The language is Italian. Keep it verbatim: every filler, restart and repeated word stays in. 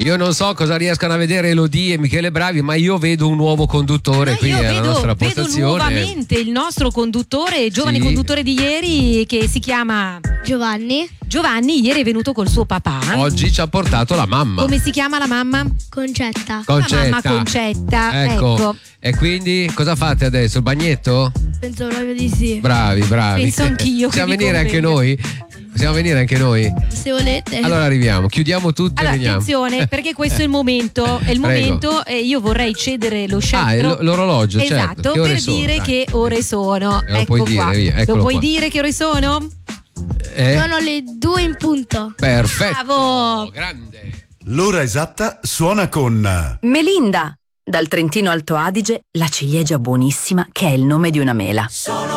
Io non so cosa riescano a vedere Elodie e Michele Bravi, ma io vedo un nuovo conduttore No, qui io alla vedo, nostra vedo postazione. nuovamente il nostro conduttore, giovane Sì. conduttore di ieri, che si chiama Giovanni. Giovanni. Ieri è venuto col suo papà. Oggi ci ha portato la mamma. Come si chiama la mamma? Concetta. Concetta. La mamma Concetta. Ecco. Ecco. E quindi cosa fate adesso? Il bagnetto? Penso proprio di sì. Bravi, bravi. Penso anch'io che Possiamo vi venire anche convenga. noi? Possiamo venire anche noi? Se volete. Allora arriviamo, chiudiamo tutto Allora, e veniamo. attenzione, perché questo è il momento, è il Prego. momento e io vorrei cedere lo Ah, è scettro. l- l'orologio, certo. Esatto, Che ore per sono? dire Dai. che ore sono. Eh, lo ecco puoi dire, qua. via, eccolo lo puoi qua. dire che ore sono? Eh? Sono le due in punto. Perfetto. Bravo. Grande. L'ora esatta suona con Melinda, dal Trentino Alto Adige, la ciliegia buonissima che è il nome di una mela.